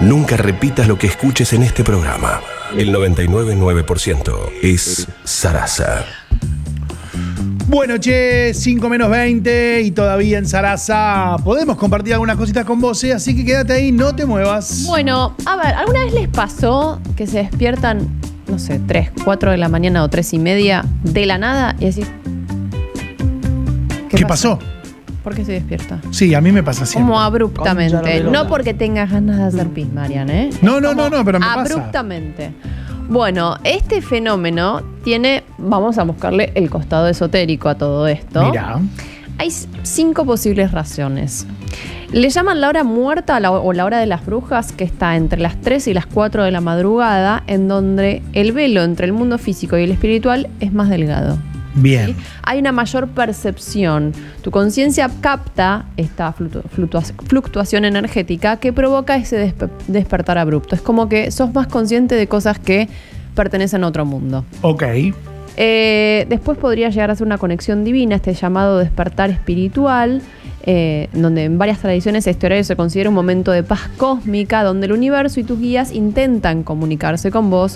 Nunca repitas lo que escuches en este programa. El 99,9% es Sarasa. Bueno, che, 5 menos 20 y todavía en Sarasa podemos compartir algunas cositas con vos, así que quédate ahí, no te muevas. Bueno, a ver, ¿alguna vez les pasó que se despiertan, no sé, 3, 4 de la mañana o 3:30 de la nada y decís, ¿Qué pasó? ¿Por qué se despierta? Sí, a mí me pasa siempre. Como abruptamente. No porque tengas ganas de hacer pis, Marian, ¿eh? No, pero me pasa. Abruptamente. Bueno, este fenómeno tiene, vamos a buscarle el costado esotérico a todo esto. Mirá. Hay 5 posibles razones. Le llaman la hora muerta o la hora de las brujas, que está entre las 3 y las 4 de la madrugada, en donde el velo entre el mundo físico y el espiritual es más delgado. Bien. ¿Sí? Hay una mayor percepción. Tu conciencia capta esta fluctuación energética que provoca ese despertar abrupto. Es como que sos más consciente de cosas que pertenecen a otro mundo. Ok. Después podría llegar a ser una conexión divina, este llamado despertar espiritual, donde en varias tradiciones este horario se considera un momento de paz cósmica, donde el universo y tus guías intentan comunicarse con vos.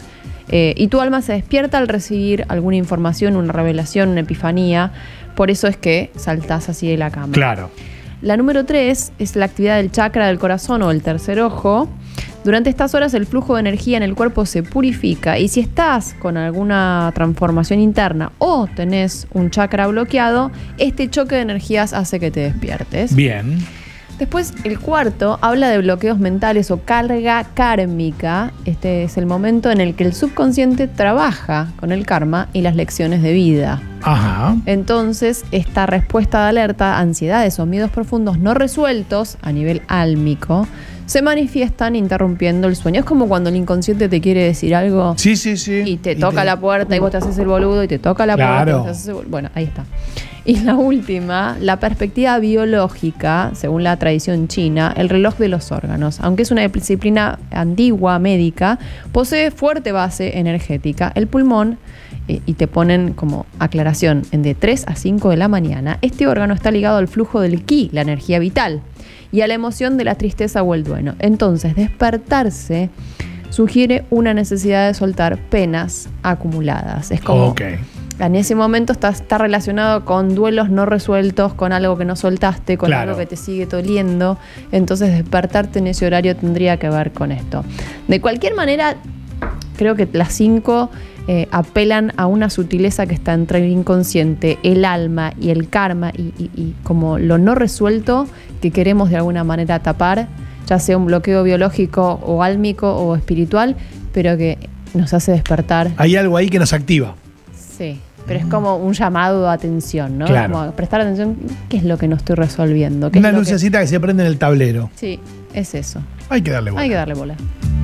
Y tu alma se despierta al recibir alguna información, una revelación, una epifanía. Por eso es que saltás así de la cama. Claro. La número 3 es la actividad del chakra del corazón o el tercer ojo. Durante estas horas el flujo de energía en el cuerpo se purifica y si estás con alguna transformación interna o tenés un chakra bloqueado, este choque de energías hace que te despiertes. Bien. Después, el cuarto habla de bloqueos mentales o carga kármica. Este es el momento en el que el subconsciente trabaja con el karma y las lecciones de vida. Ajá. Entonces, esta respuesta de alerta, ansiedades o miedos profundos no resueltos a nivel álmico, se manifiestan interrumpiendo el sueño. Es como cuando el inconsciente te quiere decir algo. Sí. Y te toca la puerta y vos te haces el boludo y te toca la puerta. Claro. Y vos te haces el bueno, ahí está. Y la última, la perspectiva biológica, según la tradición china, el reloj de los órganos. Aunque es una disciplina antigua, médica, posee fuerte base energética. El pulmón, y te ponen como aclaración, en de 3 a 5 de la mañana, este órgano está ligado al flujo del ki, la energía vital, y a la emoción de la tristeza o el duelo. Entonces, despertarse sugiere una necesidad de soltar penas acumuladas. Es como... Okay. En ese momento está relacionado con duelos no resueltos, con algo que no soltaste, con Claro. algo que te sigue doliendo. Entonces despertarte en ese horario tendría que ver con esto. De cualquier manera, creo que las 5 apelan a una sutileza que está entre el inconsciente, el alma y el karma y como lo no resuelto que queremos de alguna manera tapar, ya sea un bloqueo biológico o álmico o espiritual, pero que nos hace despertar. Hay algo ahí que nos activa. Sí, pero es como un llamado de atención, ¿no? Claro. Como prestar atención, ¿qué es lo que no estoy resolviendo? ¿Qué Una es lo lucecita que se prende en el tablero. Sí, es eso. Hay que darle bola. Hay que darle bola.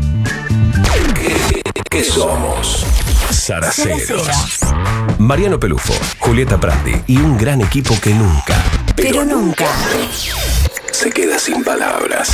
¿Qué somos? Saraceros. Mariano Pelufo, Julieta Prandi y un gran equipo que nunca, Pero nunca se queda sin palabras.